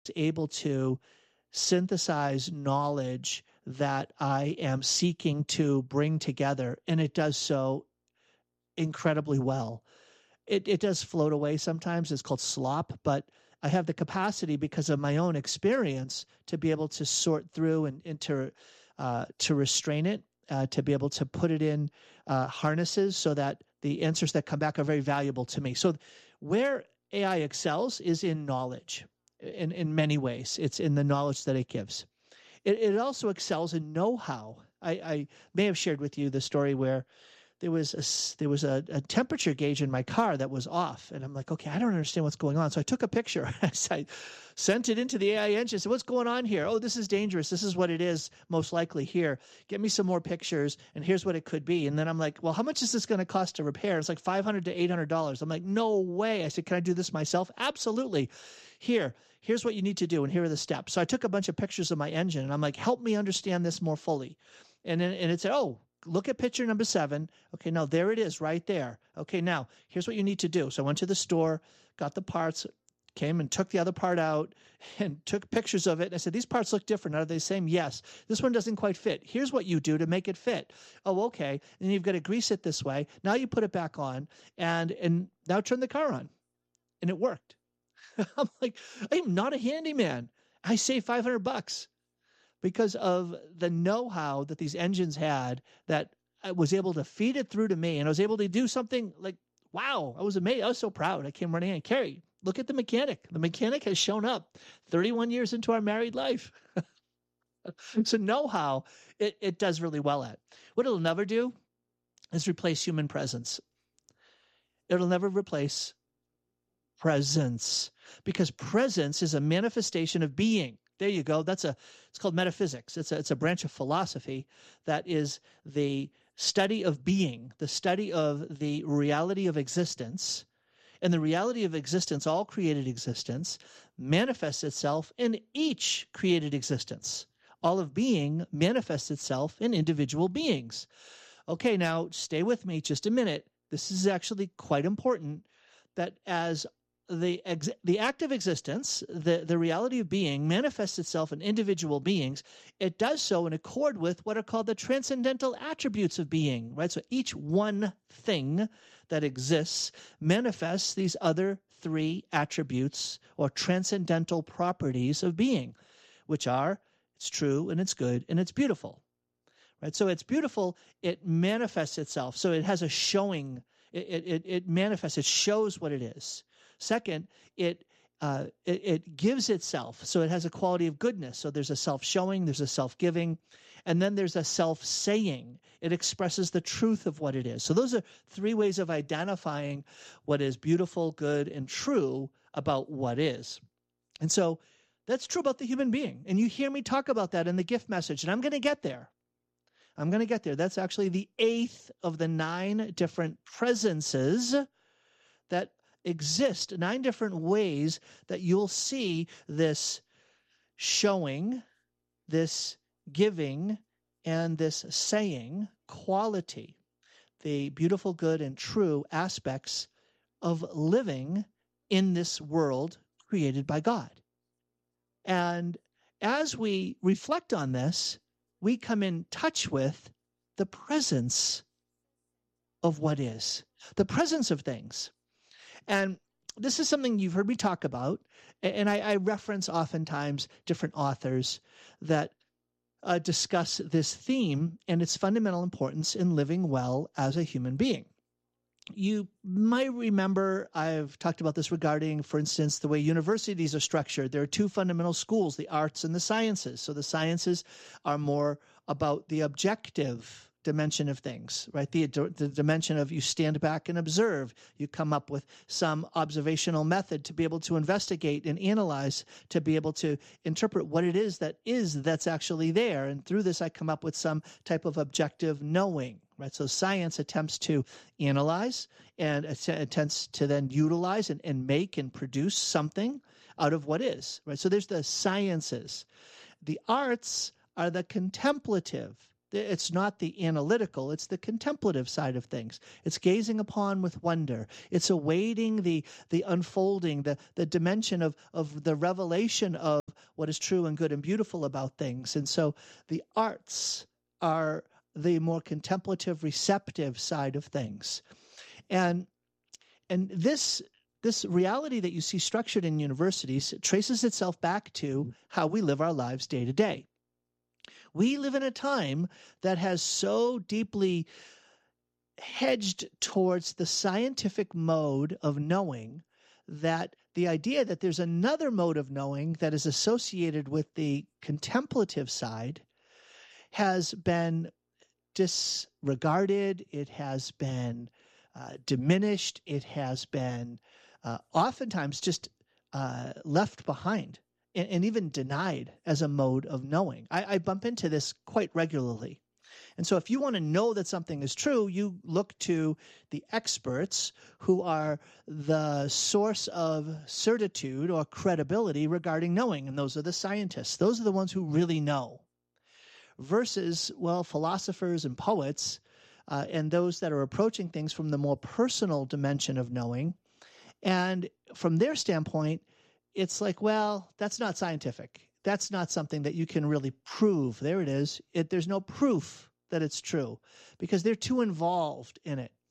able to synthesize knowledge that I am seeking to bring together, and it does so incredibly well. It does float away sometimes. It's called slop, but I have the capacity because of my own experience to be able to sort through and to restrain it, to be able to put it in harnesses so that the answers that come back are very valuable to me. So where AI excels is in knowledge in many ways. It's in the knowledge that it gives. It also excels in know-how. I may have shared with you the story where there was a temperature gauge in my car that was off, and I'm like, okay, I don't understand what's going on. So I took a picture. I sent it into the AI engine. Said, what's going on here? Oh, this is dangerous. This is what it is most likely here. Get me some more pictures, and here's what it could be. And then I'm like, well, how much is this going to cost to repair? It's like $500 to $800. I'm like, no way. I said, can I do this myself? Absolutely. Here's what you need to do, and here are the steps. So I took a bunch of pictures of my engine, and I'm like, help me understand this more fully. And it said, oh, look at picture number 7. Okay, now there it is right there. Okay, now here's what you need to do. So I went to the store, got the parts, came and took the other part out and took pictures of it. And I said, these parts look different. Are they the same? Yes. This one doesn't quite fit. Here's what you do to make it fit. Oh, okay. And then you've got to grease it this way. Now you put it back on and now turn the car on. And it worked. I'm like, I'm not a handyman. I saved $500 because of the know-how that these engines had, that I was able to feed it through to me, and I was able to do something like, wow, I was amazed. I was so proud. I came running in. Carrie, look at the mechanic. The mechanic has shown up 31 years into our married life. So know-how, it does really well at. What it'll never do is replace human presence. It'll never replace presence, because presence is a manifestation of being. There you go. It's called metaphysics. It's a branch of philosophy that is the study of being, the study of the reality of existence. And the reality of existence, all created existence, manifests itself in each created existence. All of being manifests itself in individual beings. Okay, now stay with me just a minute. This is actually quite important, that as the act of existence, the reality of being manifests itself in individual beings, it does so in accord with what are called the transcendental attributes of being, right? So each one thing that exists manifests these other 3 attributes or transcendental properties of being, which are, it's true and it's good and it's beautiful, right? So it's beautiful, it manifests itself. So it has a showing, it manifests, it shows what it is. Second, it gives itself. So it has a quality of goodness. So there's a self-showing, there's a self-giving, and then there's a self-saying. It expresses the truth of what it is. So those are 3 ways of identifying what is beautiful, good, and true about what is. And so that's true about the human being. And you hear me talk about that in the gift message, and I'm going to get there. That's actually the 8th of the 9 different presences that exist, 9 different ways that you'll see this showing, this giving, and this saying quality, the beautiful, good, and true aspects of living in this world created by God. And as we reflect on this, we come in touch with the presence of what is, the presence of things. And this is something you've heard me talk about, and I reference oftentimes different authors that discuss this theme and its fundamental importance in living well as a human being. You might remember I've talked about this regarding, for instance, the way universities are structured. There are 2 fundamental schools, the arts and the sciences. So the sciences are more about the objective dimension of things, right? The dimension of you stand back and observe. You come up with some observational method to be able to investigate and analyze, to be able to interpret what it is that's actually there. And through this, I come up with some type of objective knowing, right? So science attempts to analyze and attempts to then utilize and make and produce something out of what is, right? So there's the sciences. The arts are the contemplative It's not the analytical, it's the contemplative side of things. It's gazing upon with wonder. It's awaiting the unfolding, the dimension of the revelation of what is true and good and beautiful about things. And so the arts are the more contemplative, receptive side of things. And this reality that you see structured in universities traces itself back to how we live our lives day to day. We live in a time that has so deeply hedged towards the scientific mode of knowing that the idea that there's another mode of knowing that is associated with the contemplative side has been disregarded. It has been diminished. It has been oftentimes just left behind and even denied as a mode of knowing. I bump into this quite regularly. And so if you want to know that something is true, you look to the experts who are the source of certitude or credibility regarding knowing, and those are the scientists. Those are the ones who really know. Versus, well, philosophers and poets and those that are approaching things from the more personal dimension of knowing. And from their standpoint, it's like, well, that's not scientific. That's not something that you can really prove. There it is. There's no proof that it's true because they're too involved in it.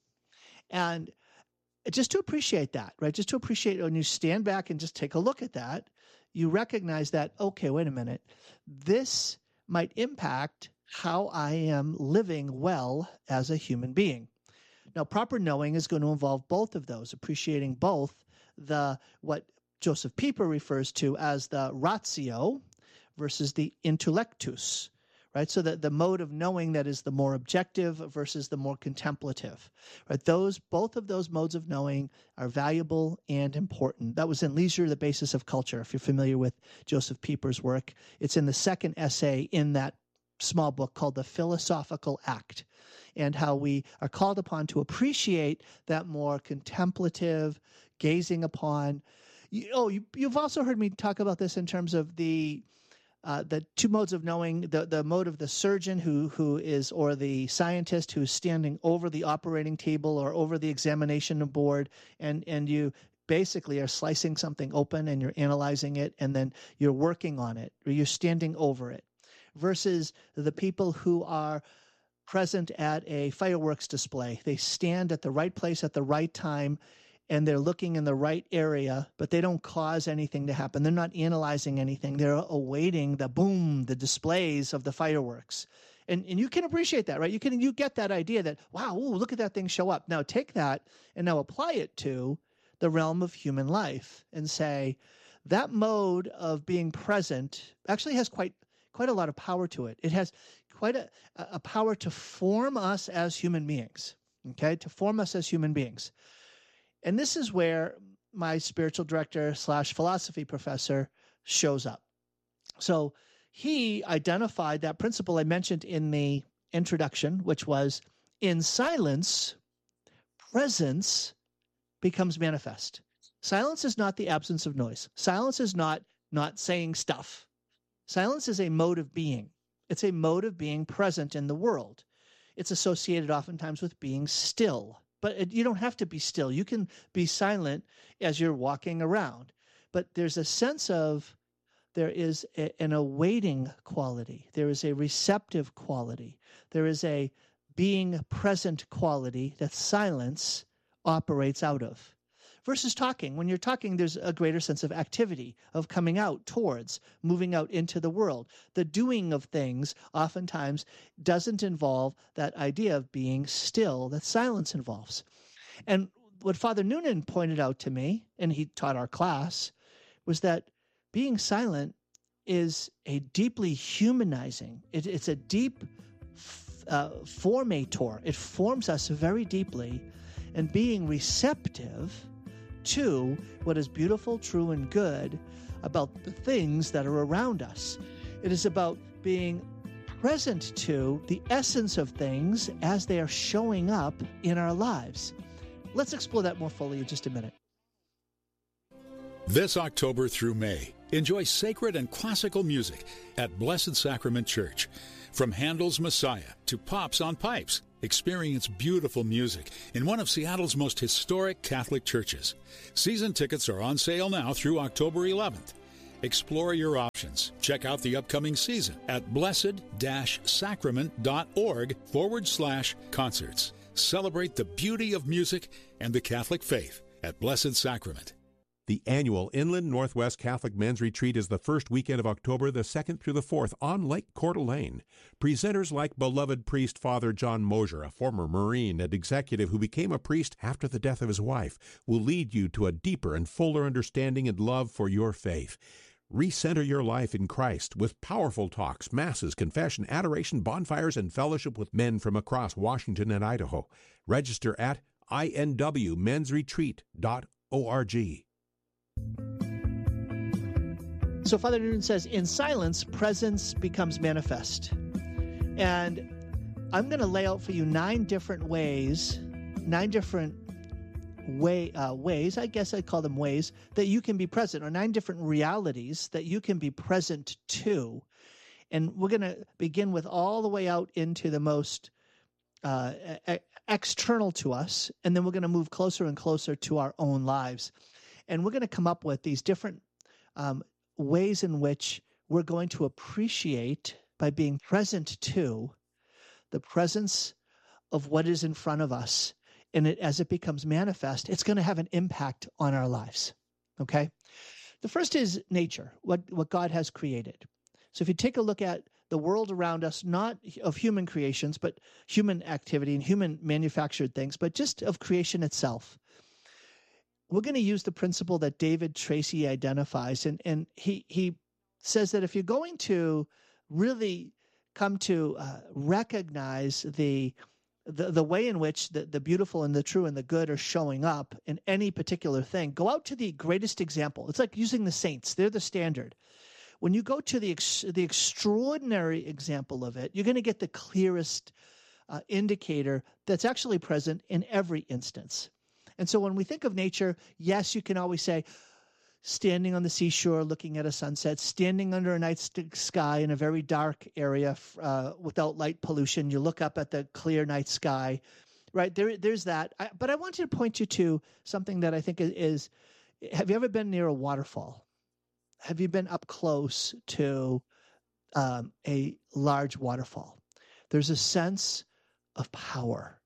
And just to appreciate that, right? Just to appreciate when you stand back and just take a look at that, you recognize that, okay, wait a minute. This might impact how I am living well as a human being. Now, proper knowing is going to involve both of those, appreciating both what Joseph Pieper refers to as the ratio versus the intellectus, right? So that the mode of knowing that is the more objective versus the more contemplative, right? Both of those modes of knowing are valuable and important. That was in Leisure, the Basis of Culture. If you're familiar with Joseph Pieper's work, it's in the second essay in that small book called The Philosophical Act, and how we are called upon to appreciate that more contemplative, gazing upon. You've also heard me talk about this in terms of the two modes of knowing, the mode of the surgeon who is, or the scientist who's standing over the operating table or over the examination board, and you basically are slicing something open and you're analyzing it and then you're working on it or you're standing over it, versus the people who are present at a fireworks display. They stand at the right place at the right time and they're looking in the right area, but they don't cause anything to happen. They're not analyzing anything. They're awaiting the boom, the displays of the fireworks. And you can appreciate that, right? You get that idea that, wow, ooh, look at that thing show up. Now take that and now apply it to the realm of human life and say, that mode of being present actually has quite a lot of power to it. It has quite a power to form us as human beings, okay? To form us as human beings. And this is where my spiritual director / philosophy professor shows up. So he identified that principle I mentioned in the introduction, which was in silence, presence becomes manifest. Silence is not the absence of noise. Silence is not saying stuff. Silence is a mode of being. It's a mode of being present in the world. It's associated oftentimes with being still. But you don't have to be still. You can be silent as you're walking around. But there's a sense of there is an awaiting quality. There is a receptive quality. There is a being present quality that silence operates out of. Versus talking. When you're talking, there's a greater sense of activity, of coming out towards, moving out into the world. The doing of things oftentimes doesn't involve that idea of being still that silence involves. And what Father Noonan pointed out to me, and he taught our class, was that being silent is a deeply humanizing, it's a deep formator. It forms us very deeply, and being receptive to what is beautiful, true, and good about the things that are around us. It is about being present to the essence of things as they are showing up in our lives. Let's explore that more fully in just a minute. This October through May, enjoy sacred and classical music at Blessed Sacrament Church. From Handel's Messiah to Pops on Pipes, experience beautiful music in one of Seattle's most historic Catholic churches. Season tickets are on sale now through October 11th. Explore your options. Check out the upcoming season at blessed-sacrament.org/concerts. Celebrate the beauty of music and the Catholic faith at Blessed Sacrament. The annual Inland Northwest Catholic Men's Retreat is the first weekend of October, the 2nd through the 4th, on Lake Coeur d'Alene. Presenters like beloved priest Father John Mosier, a former Marine and executive who became a priest after the death of his wife, will lead you to a deeper and fuller understanding and love for your faith. Recenter your life in Christ with powerful talks, masses, confession, adoration, bonfires, and fellowship with men from across Washington and Idaho. Register at inwmensretreat.org. So Father Newton says, in silence, presence becomes manifest. And I'm going to lay out for you 9 different ways, I guess I'd call them ways, that you can be present, or 9 different realities that you can be present to. And we're going to begin with all the way out into the most external to us, and then we're going to move closer and closer to our own lives. And we're going to come up with these different ways in which we're going to appreciate, by being present to, the presence of what is in front of us. And as it becomes manifest, it's going to have an impact on our lives, okay? The first is nature, what God has created. So if you take a look at the world around us, not of human creations, but human activity and human manufactured things, but just of creation itself, we're going to use the principle that David Tracy identifies. And he says that if you're going to really come to recognize the way in which the beautiful and the true and the good are showing up in any particular thing, go out to the greatest example. It's like using the saints. They're the standard. When you go to the extraordinary example of it, you're going to get the clearest indicator that's actually present in every instance. And so when we think of nature, yes, you can always say, standing on the seashore, looking at a sunset, standing under a night sky in a very dark area without light pollution. You look up at the clear night sky, right? There's that. But I wanted to point you to something that I think is, have you ever been near a waterfall? Have you been up close to a large waterfall? There's a sense of power.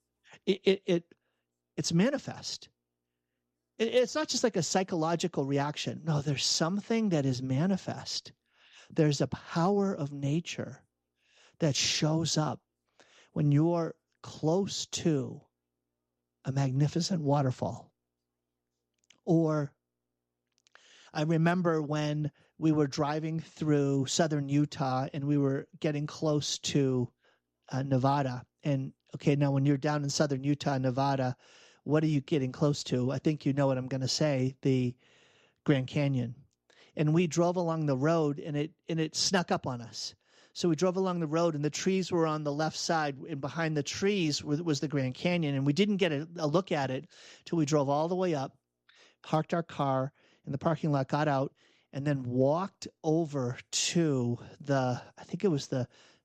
It's manifest. It's not just like a psychological reaction. No, there's something that is manifest. There's a power of nature that shows up when you're close to a magnificent waterfall. Or I remember when we were driving through southern Utah and we were getting close to Nevada. And okay, now when you're down in southern Utah, Nevada, what are you getting close to? I think you know what I'm going to say, the Grand Canyon. And we drove along the road and it snuck up on us. So we drove along the road and the trees were on the left side, and behind the trees was the Grand Canyon. And we didn't get a look at it till we drove all the way up, parked our car in the parking lot, got out, and then walked over to I think it was the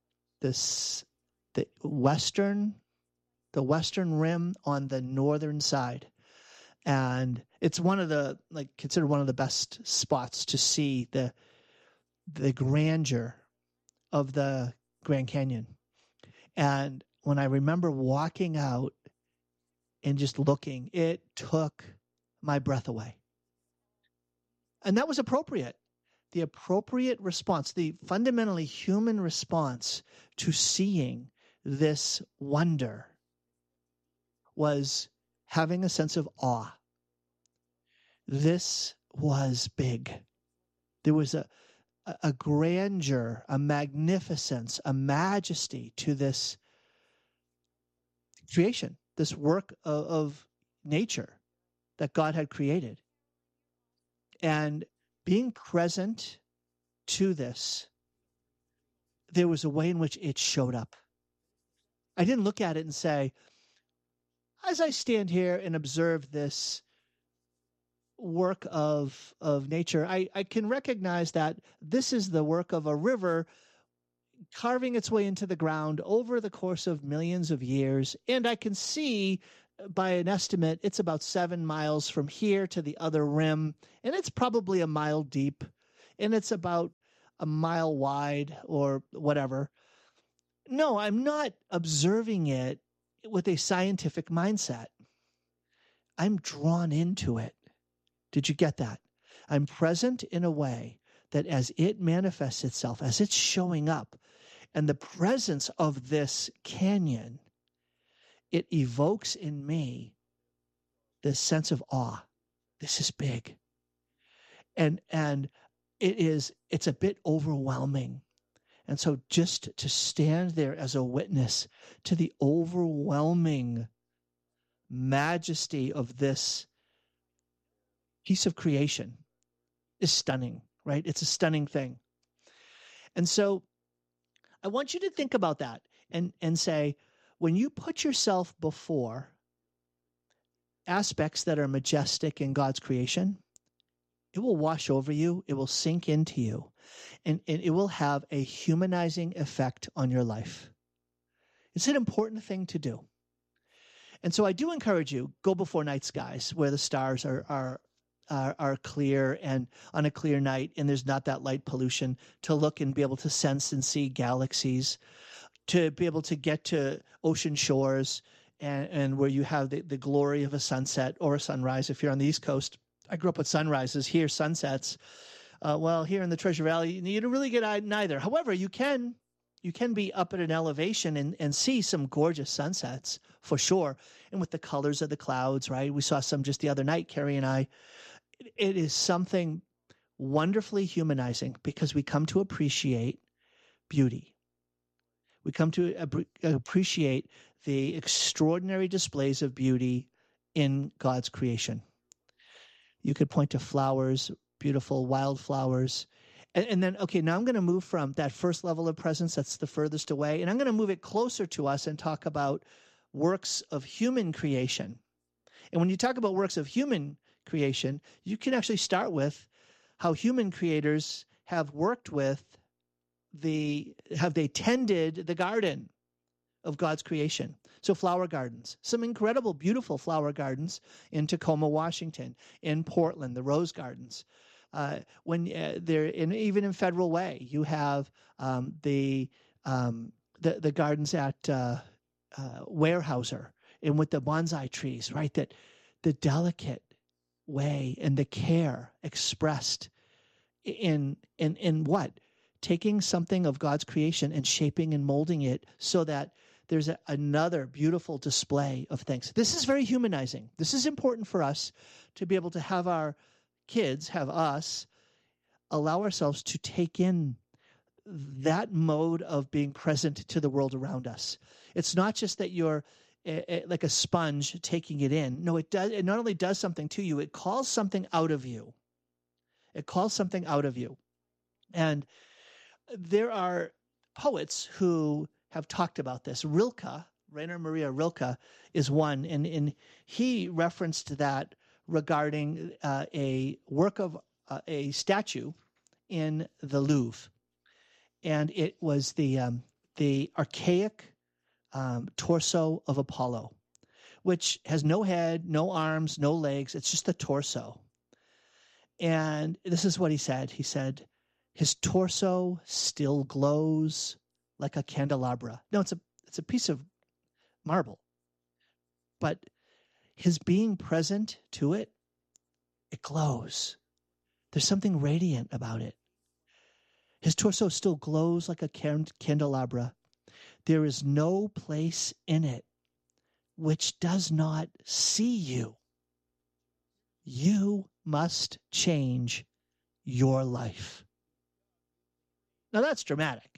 western rim on the northern side. And it's considered one of the best spots to see the grandeur of the Grand Canyon. And when I remember walking out and just looking, it took my breath away. And that was appropriate. The appropriate response, the fundamentally human response to seeing this wonder, was having a sense of awe. This was big. There was a grandeur, a magnificence, a majesty to this creation, this work of nature that God had created. And being present to this, there was a way in which it showed up. I didn't look at it and say, as I stand here and observe this work of nature, I can recognize that this is the work of a river carving its way into the ground over the course of millions of years. And I can see, by an estimate, it's about 7 miles from here to the other rim, and it's probably a mile deep, and it's about a mile wide or whatever. No, I'm not observing it with a scientific mindset. I'm drawn into it. Did you get that? I'm present in a way that as it manifests itself, as it's showing up, and the presence of this canyon, it evokes in me this sense of awe. This is big. And it's a bit overwhelming. And so just to stand there as a witness to the overwhelming majesty of this piece of creation is stunning, right? It's a stunning thing. And so I want you to think about that and say, when you put yourself before aspects that are majestic in God's creation, it will wash over you, it will sink into you, and it will have a humanizing effect on your life. It's an important thing to do. And so I do encourage you, go before night skies where the stars are clear, and on a clear night and there's not that light pollution, to look and be able to sense and see galaxies, to be able to get to ocean shores and where you have the glory of a sunset or a sunrise. If you're on the East Coast, I grew up with sunrises. Here, sunsets. Well, here in the Treasure Valley, you don't really get neither. However, you can be up at an elevation and see some gorgeous sunsets for sure. And with the colors of the clouds, right? We saw some just the other night, Carrie and I. It is something wonderfully humanizing because we come to appreciate beauty. We come to appreciate the extraordinary displays of beauty in God's creation. You could point to flowers, beautiful wildflowers. And then, okay, now I'm going to move from that first level of presence, that's the furthest away, and I'm going to move it closer to us and talk about works of human creation. And when you talk about works of human creation, you can actually start with how human creators have worked with have they tended the garden of God's creation. So flower gardens, some incredible, beautiful flower gardens in Tacoma, Washington, in Portland, the rose gardens. When they're even in Federal Way, you have the gardens at Weyerhaeuser, and with the bonsai trees, right? That the delicate way and the care expressed in what? Taking something of God's creation and shaping and molding it so that there's another beautiful display of things. This is very humanizing. This is important for us to be able to have our kids, have us, allow ourselves to take in that mode of being present to the world around us. It's not just that you're like a sponge taking it in. No, it does. It not only does something to you, it calls something out of you. It calls something out of you. And there are poets who have talked about this. Rilke, Rainer Maria Rilke, is one, and he referenced that regarding a work of a statue in the Louvre, and it was the archaic torso of Apollo, which has no head, no arms, no legs. It's just the torso. And this is what he said. He said, his torso still glows like a candelabra. No, it's a piece of marble. But his being present to it, it glows. There's something radiant about it. His torso still glows like a candelabra. There is no place in it which does not see you. You must change your life. Now that's dramatic.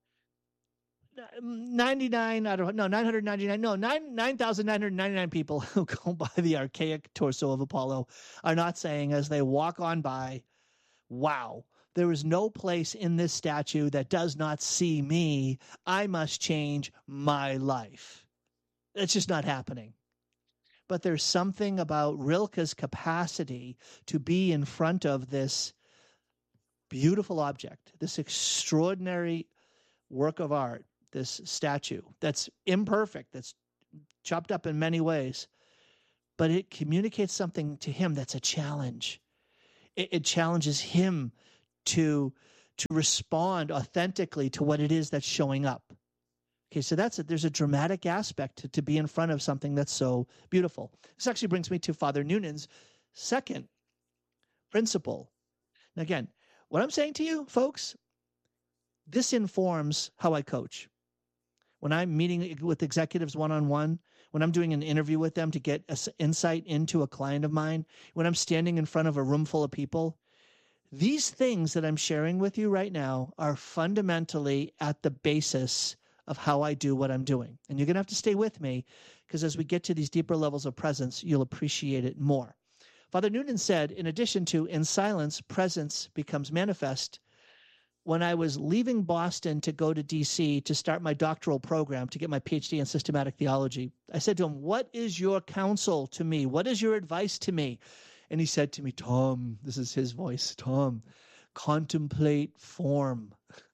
9,999 people who go by the archaic torso of Apollo are not saying as they walk on by, wow, there is no place in this statue that does not see me. I must change my life. It's just not happening. But there's something about Rilke's capacity to be in front of this beautiful object, this extraordinary work of art, this statue that's imperfect, that's chopped up in many ways, but it communicates something to him that's a challenge. It challenges him to respond authentically to what it is that's showing up. Okay, so there's a dramatic aspect to be in front of something that's so beautiful. This actually brings me to Father Noonan's second principle. And again, what I'm saying to you, folks, this informs how I coach. When I'm meeting with executives one-on-one, when I'm doing an interview with them to get insight into a client of mine, when I'm standing in front of a room full of people, these things that I'm sharing with you right now are fundamentally at the basis of how I do what I'm doing. And you're going to have to stay with me, because as we get to these deeper levels of presence, you'll appreciate it more. Father Noonan said, in addition to in silence, presence becomes manifest. When I was leaving Boston to go to D.C. to start my doctoral program to get my PhD in systematic theology, I said to him, what is your counsel to me? What is your advice to me? And he said to me, Tom, this is his voice, Tom, contemplate form.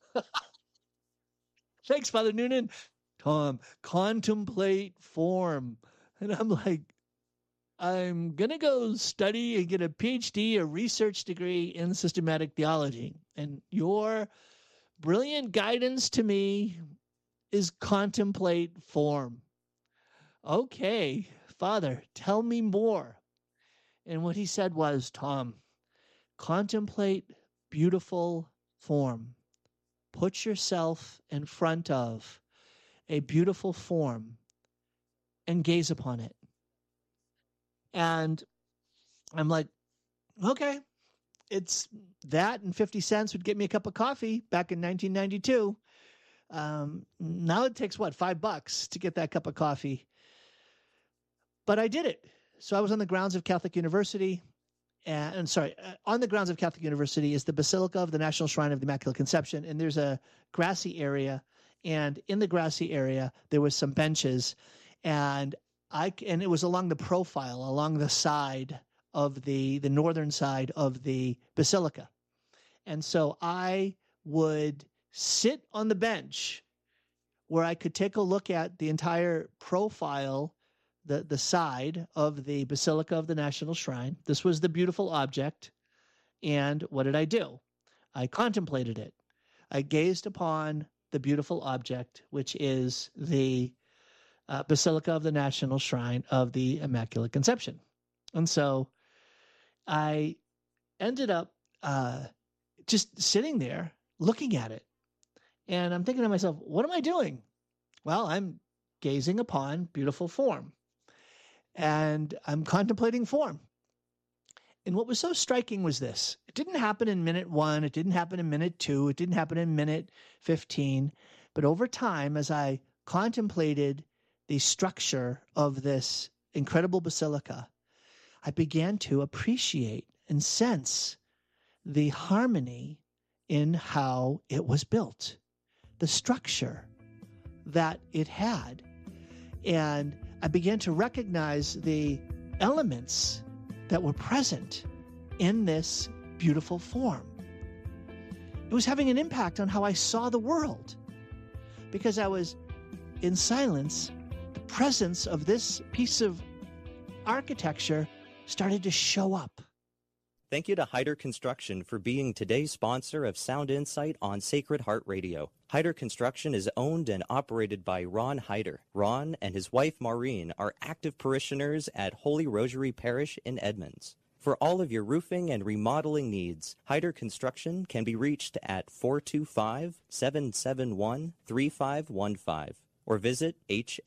Thanks, Father Noonan. Tom, contemplate form. And I'm like, I'm going to go study and get a PhD, a research degree in systematic theology. And your brilliant guidance to me is contemplate form. Okay, Father, tell me more. And what he said was, Tom, contemplate beautiful form. Put yourself in front of a beautiful form and gaze upon it. And I'm like, okay, it's that and 50 cents would get me a cup of coffee back in 1992. Now it takes, $5 to get that cup of coffee. But I did it. So I was on the grounds of Catholic University. On the grounds of Catholic University is the Basilica of the National Shrine of the Immaculate Conception. And there's a grassy area. And in the grassy area, there was some benches. And it was along the profile, along the side of the northern side of the basilica. And so I would sit on the bench where I could take a look at the entire profile, the side of the Basilica of the National Shrine. This was the beautiful object. And what did I do? I contemplated it. I gazed upon the beautiful object, which is the Basilica of the National Shrine of the Immaculate Conception. And so I ended up just sitting there looking at it. And I'm thinking to myself, what am I doing? Well, I'm gazing upon beautiful form. And I'm contemplating form. And what was so striking was this. It didn't happen in minute 1. It didn't happen in minute 2. It didn't happen in minute 15. But over time, as I contemplated the structure of this incredible basilica, I began to appreciate and sense the harmony in how it was built, the structure that it had. And I began to recognize the elements that were present in this beautiful form. It was having an impact on how I saw the world, because I was in silence. The presence of this piece of architecture started to show up. Thank you to Hyder Construction for being today's sponsor of Sound Insight on Sacred Heart Radio. Hyder Construction is owned and operated by Ron Hyder. Ron and his wife Maureen are active parishioners at Holy Rosary Parish in Edmonds. For all of your roofing and remodeling needs, Hyder Construction can be reached at 425-771-3515 or visit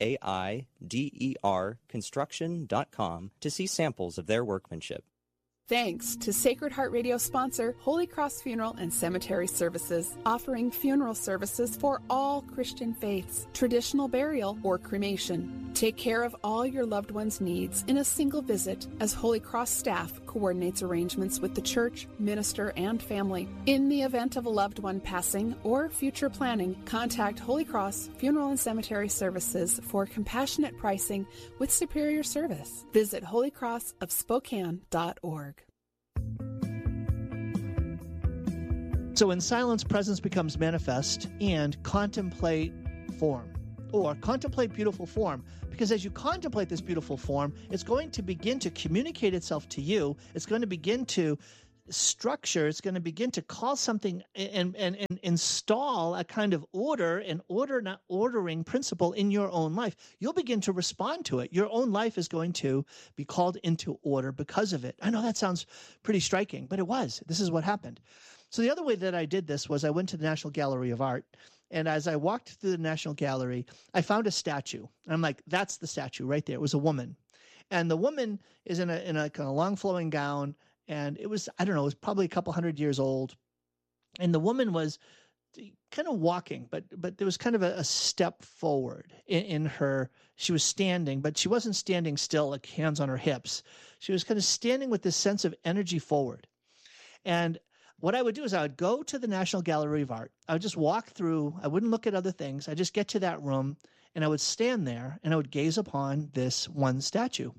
HAIDERconstruction.com to see samples of their workmanship. Thanks to Sacred Heart Radio sponsor Holy Cross Funeral and Cemetery Services, offering funeral services for all Christian faiths, traditional burial or cremation. Take care of all your loved ones' needs in a single visit as Holy Cross staff coordinates arrangements with the church, minister, and family. In the event of a loved one passing or future planning, contact Holy Cross Funeral and Cemetery Services for compassionate pricing with superior service. Visit holycrossofspokane.org. So in silence, presence becomes manifest, and contemplate form, or contemplate beautiful form. Because as you contemplate this beautiful form, it's going to begin to communicate itself to you. It's going to begin to structure. It's going to begin to call something and install a kind of order, an order, not ordering principle in your own life. You'll begin to respond to it. Your own life is going to be called into order because of it. I know that sounds pretty striking, but it was. This is what happened. So the other way that I did this was I went to the National Gallery of Art. And as I walked through the National Gallery, I found a statue. And I'm like, that's the statue right there. It was a woman. And the woman is in a kind of long flowing gown. And it was, I don't know, it was probably a couple hundred years old. And the woman was kind of walking, but there was kind of a step forward in her. She was standing, but she wasn't standing still, like hands on her hips. She was kind of standing with this sense of energy forward. And what I would do is I would go to the National Gallery of Art. I would just walk through. I wouldn't look at other things. I'd just get to that room, and I would stand there, and I would gaze upon this one statue.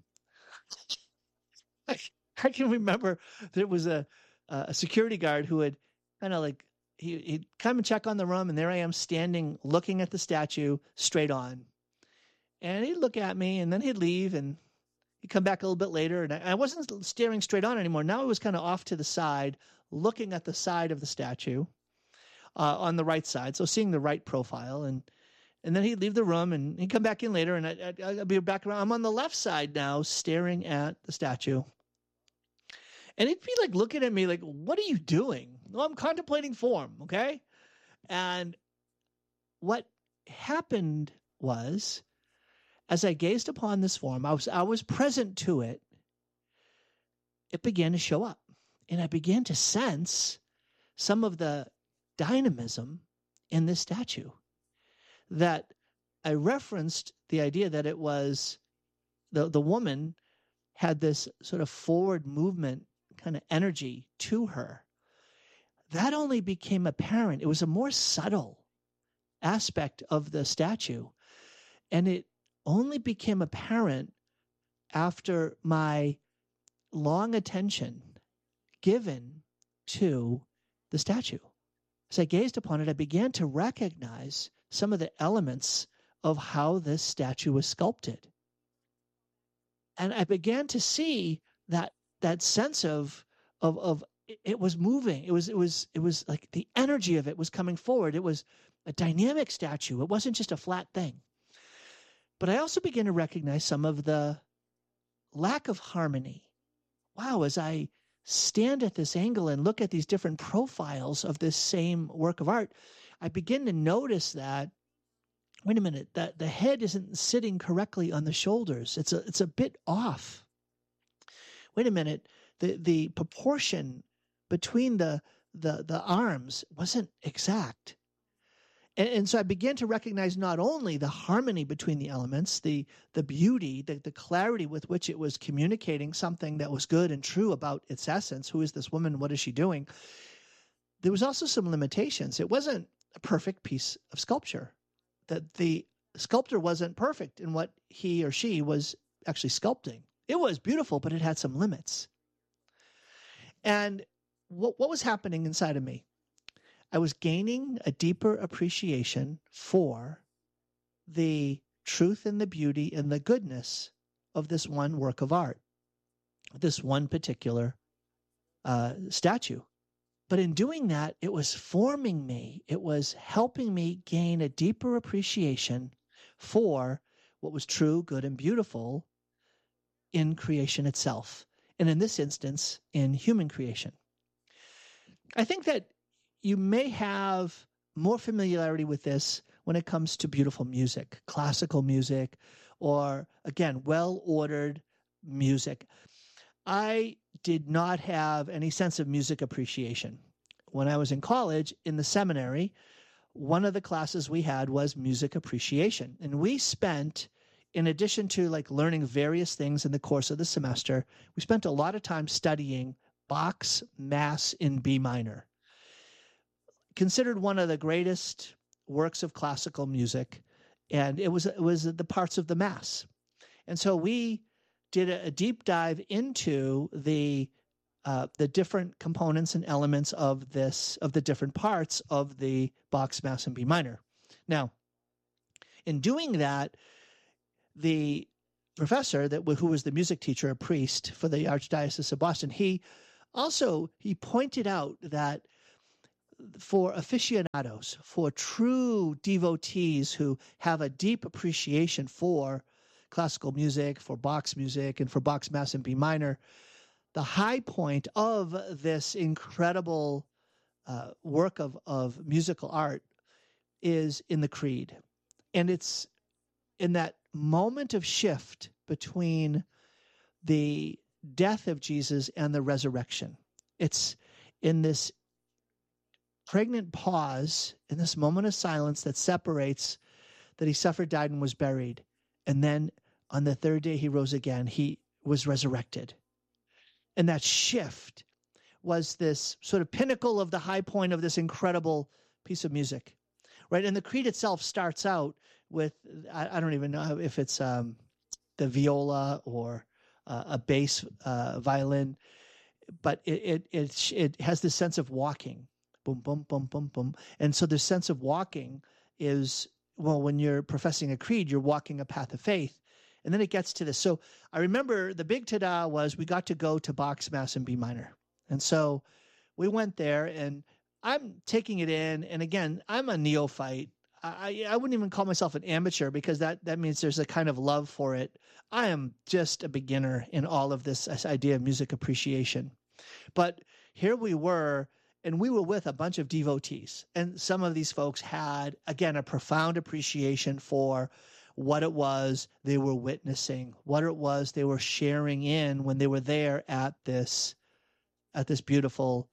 I can remember there was a security guard who would kind of like, he'd come and check on the room, and there I am standing looking at the statue straight on. And he'd look at me, and then he'd leave, and he'd come back a little bit later, and I wasn't staring straight on anymore. Now I was kind of off to the side, looking at the side of the statue on the right side, so seeing the right profile. And then he'd leave the room, and he'd come back in later, and I'd be back around. I'm on the left side now, staring at the statue. And he'd be like looking at me like, what are you doing? Well, I'm contemplating form, okay? And what happened was, as I gazed upon this form, I was present to it. It began to show up. And I began to sense some of the dynamism in this statue. That I referenced the idea that it was the woman had this sort of forward movement kind of energy to her. That only became apparent. It was a more subtle aspect of the statue. And it only became apparent after my long attention given to the statue. As I gazed upon it, I began to recognize some of the elements of how this statue was sculpted. And I began to see that sense of it was moving. It was like the energy of it was coming forward. It was a dynamic statue. It wasn't just a flat thing. But I also began to recognize some of the lack of harmony. Wow, as I stand at this angle and look at these different profiles of this same work of art, I begin to notice that, wait a minute, that the head isn't sitting correctly on the shoulders. It's a bit off. Wait a minute, the proportion between the arms wasn't exact. And so I began to recognize not only the harmony between the elements, the beauty, the clarity with which it was communicating something that was good and true about its essence. Who is this woman? What is she doing? There was also some limitations. It wasn't a perfect piece of sculpture. That the sculptor wasn't perfect in what he or she was actually sculpting. It was beautiful, but it had some limits. And what was happening inside of me? I was gaining a deeper appreciation for the truth and the beauty and the goodness of this one work of art, this one particular statue. But in doing that, it was forming me. It was helping me gain a deeper appreciation for what was true, good, and beautiful in creation itself. And in this instance, in human creation. I think that you may have more familiarity with this when it comes to beautiful music, classical music, or again, well-ordered music. I did not have any sense of music appreciation. When I was in college, in the seminary, one of the classes we had was music appreciation. And we spent, in addition to like learning various things in the course of the semester, we spent a lot of time studying Bach's Mass in B minor. Considered one of the greatest works of classical music, and it was the parts of the Mass. And so we did a deep dive into the the different components and elements of the different parts of the Bach's Mass in B minor. Now, in doing that, the professor who was the music teacher, a priest for the Archdiocese of Boston, he pointed out that for aficionados, for true devotees who have a deep appreciation for classical music, for Bach's music, and for Bach's Mass in B minor, the high point of this incredible work of musical art is in the Creed. And it's in that moment of shift between the death of Jesus and the resurrection. It's in this pregnant pause, in this moment of silence that separates that he suffered, died, and was buried. And then on the third day he rose again. He was resurrected. And that shift was this sort of pinnacle of the high point of this incredible piece of music, right? And the Creed itself starts out with, I don't even know if it's the viola or a bass violin, but it has this sense of walking, boom, boom, boom, boom, boom. And so the sense of walking is, well, when you're professing a creed, you're walking a path of faith. And then it gets to this. So I remember the big ta-da was we got to go to Bach's Mass in B minor. And so we went there, and I'm taking it in. And again, I'm a neophyte. I wouldn't even call myself an amateur, because that means there's a kind of love for it. I am just a beginner in all of this idea of music appreciation. But here we were, and we were with a bunch of devotees. And some of these folks had, again, a profound appreciation for what it was they were witnessing, what it was they were sharing in when they were there at this beautiful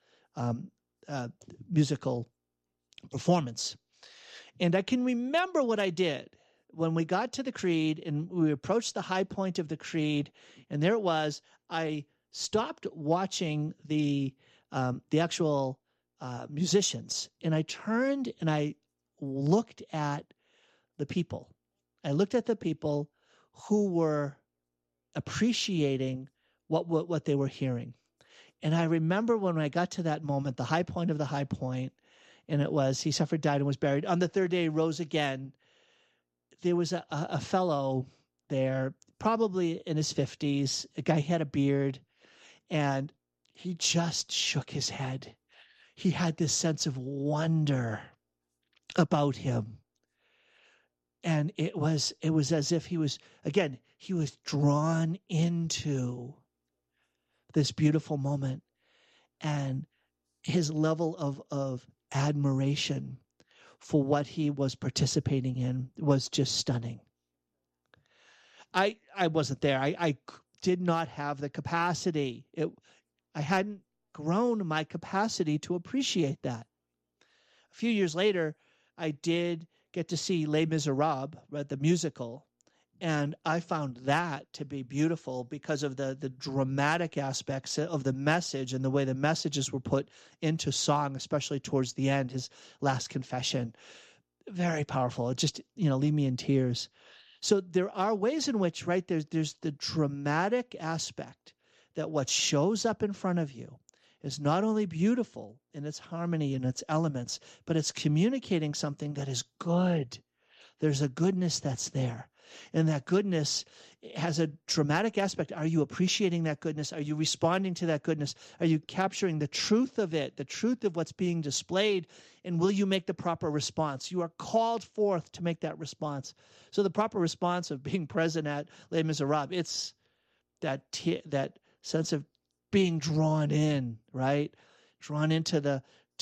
musical performance. And I can remember what I did when we got to the Creed and we approached the high point of the Creed, and there it was. I stopped watching the actual musicians, and I turned and I looked at the people. I looked at the people who were appreciating what they were hearing. And I remember when I got to that moment, the high point of the high point, and it was, he suffered, died, and was buried. On the third day, he rose again. There was a fellow there, probably in his 50s. A guy had a beard, and he just shook his head. He had this sense of wonder about him. And it was as if he was drawn into this beautiful moment, and his level of admiration for what he was participating in was just stunning. I wasn't there. I did not have the capacity. I hadn't grown my capacity to appreciate that. A few years later, I did get to see Les Miserables, right, the musical, and I found that to be beautiful because of the dramatic aspects of the message and the way the messages were put into song, especially towards the end, his last confession. Very powerful. It just, leave me in tears. So there are ways in which, right, there's the dramatic aspect that what shows up in front of you is not only beautiful in its harmony and its elements, but it's communicating something that is good. There's a goodness that's there. And that goodness has a dramatic aspect. Are you appreciating that goodness? Are you responding to that goodness? Are you capturing the truth of it, the truth of what's being displayed? And will you make the proper response? You are called forth to make that response. So the proper response of being present at Les Miserables, it's that sense of being drawn in, right? Drawn into the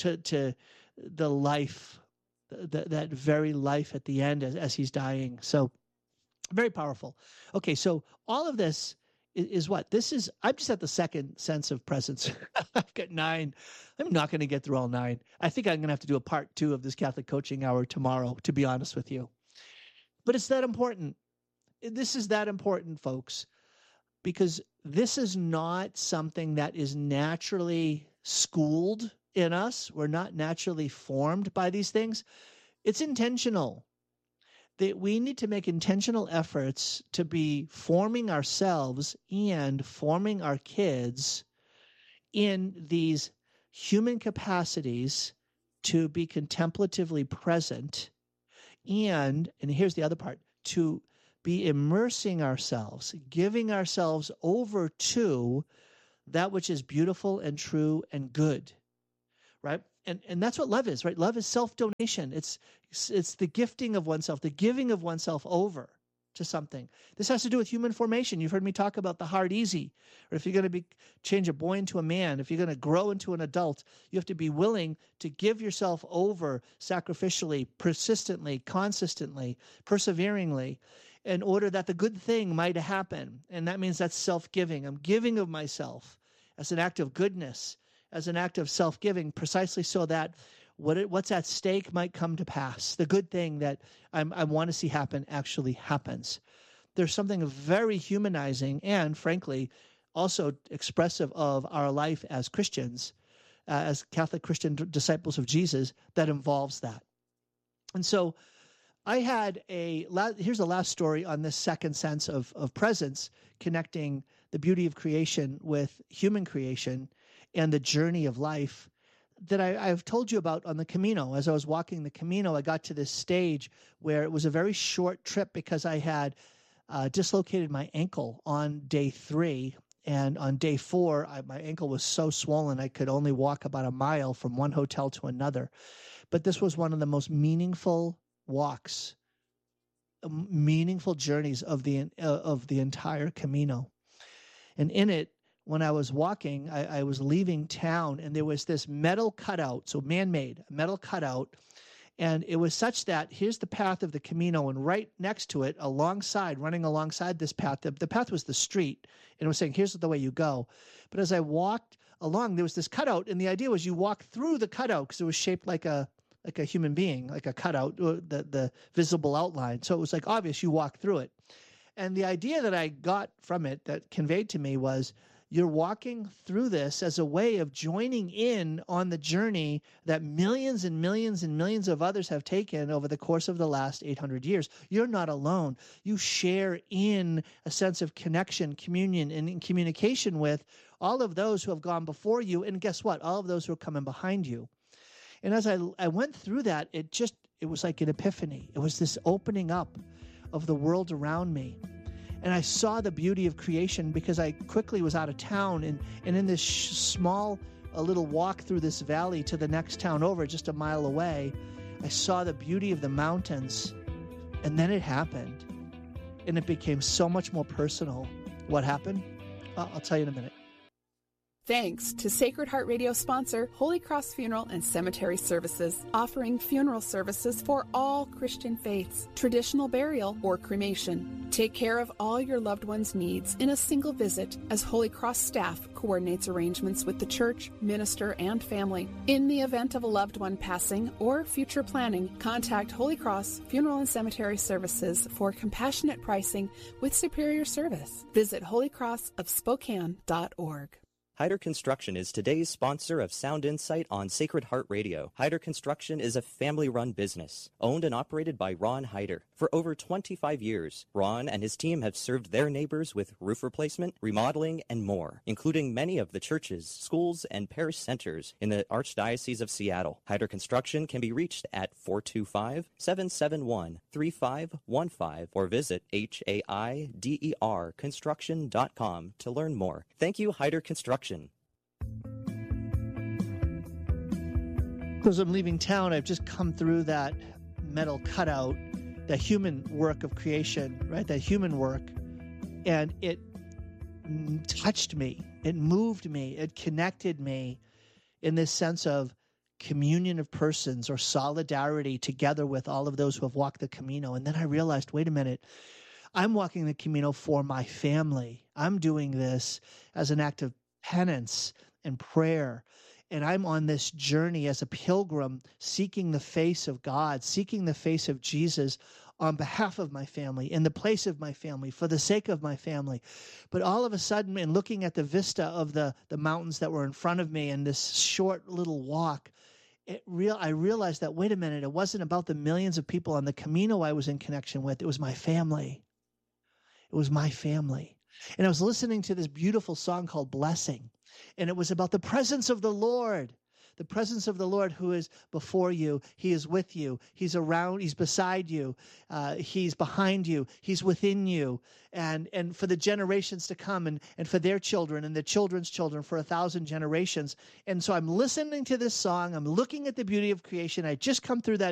life, that very life at the end as he's dying. So very powerful. Okay, so all of this is what? I'm just at the second sense of presence. I've got 9. I'm not going to get through all 9. I think I'm going to have to do a part 2 of this Catholic Coaching Hour tomorrow, to be honest with you. But it's that important. This is that important, folks, because this is not something that is naturally schooled in us. We're not naturally formed by these things. It's intentional. That we need to make intentional efforts to be forming ourselves and forming our kids in these human capacities to be contemplatively present, and here's the other part, to be immersing ourselves, giving ourselves over to that which is beautiful and true and good, right? And that's what love is, right? Love is self-donation. It's the gifting of oneself, the giving of oneself over to something. This has to do with human formation. You've heard me talk about the hard easy, or if you're going to change a boy into a man, if you're going to grow into an adult, you have to be willing to give yourself over sacrificially, persistently, consistently, perseveringly, in order that the good thing might happen. And that means that's self-giving. I'm giving of myself as an act of goodness, as an act of self-giving, precisely so that what's at stake might come to pass. The good thing that I want to see happen actually happens. There's something very humanizing and, frankly, also expressive of our life as Christians, as Catholic Christian disciples of Jesus, that involves that. And so I had here's the last story on this second sense of presence, connecting the beauty of creation with human creation and the journey of life that I've told you about on the Camino. As I was walking the Camino, I got to this stage where it was a very short trip because I had dislocated my ankle on day 3. And on day 4, my ankle was so swollen I could only walk about a mile from one hotel to another. But this was one of the most meaningful walks, meaningful journeys of the entire Camino. And in it, when I was walking, I was leaving town, and there was this metal cutout, so man-made metal cutout, and it was such that here's the path of the Camino, and right next to it, running alongside this path, the path was the street, and it was saying, here's the way you go. But as I walked along, there was this cutout, and the idea was you walk through the cutout because it was shaped like a human being, like a cutout, the visible outline. So it was like obvious you walk through it. And the idea that I got from it that conveyed to me was, you're walking through this as a way of joining in on the journey that millions and millions and millions of others have taken over the course of the last 800 years. You're not alone. You share in a sense of connection, communion, and in communication with all of those who have gone before you. And guess what? All of those who are coming behind you. And as I went through that, it was like an epiphany. It was this opening up of the world around me. And I saw the beauty of creation because I quickly was out of town. And in this small little walk through this valley to the next town over, just a mile away, I saw the beauty of the mountains. And then it happened. And it became so much more personal. What happened? I'll tell you in a minute. Thanks to Sacred Heart Radio sponsor Holy Cross Funeral and Cemetery Services, offering funeral services for all Christian faiths, traditional burial or cremation. Take care of all your loved ones' needs in a single visit as Holy Cross staff coordinates arrangements with the church, minister, and family. In the event of a loved one passing or future planning, contact Holy Cross Funeral and Cemetery Services for compassionate pricing with superior service. Visit holycrossofspokane.org. Hyder Construction is today's sponsor of Sound Insight on Sacred Heart Radio. Hyder Construction is a family-run business, owned and operated by Ron Hyder. For over 25 years, Ron and his team have served their neighbors with roof replacement, remodeling, and more, including many of the churches, schools, and parish centers in the Archdiocese of Seattle. Hyder Construction can be reached at 425-771-3515 or visit HAIDERconstruction.com to learn more. Thank you, Hyder Construction. As I'm leaving town, I've just come through that metal cutout, that human work of creation, right? That human work. And it touched me. It moved me. It connected me in this sense of communion of persons or solidarity together with all of those who have walked the Camino. And then I realized, wait a minute, I'm walking the Camino for my family. I'm doing this as an act of penance and prayer. And I'm on this journey as a pilgrim, seeking the face of God, seeking the face of Jesus on behalf of my family, in the place of my family, for the sake of my family. But all of a sudden, in looking at the vista of the mountains that were in front of me and this short little walk, I realized that, wait a minute, it wasn't about the millions of people on the Camino I was in connection with. It was my family. It was my family. And I was listening to this beautiful song called Blessing. And it was about the presence of the Lord. The presence of the Lord who is before you. He is with you. He's around. He's beside you. He's behind you. He's within you. And for the generations to come and for their children and their children's children for 1,000 generations. And so I'm listening to this song. I'm looking at the beauty of creation. I just come through that